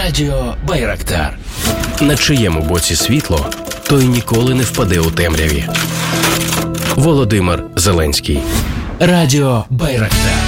Радіо Байрактар. На чиєму боці світло, той ніколи не впаде у темряві. Володимир Зеленський. Радіо Байрактар.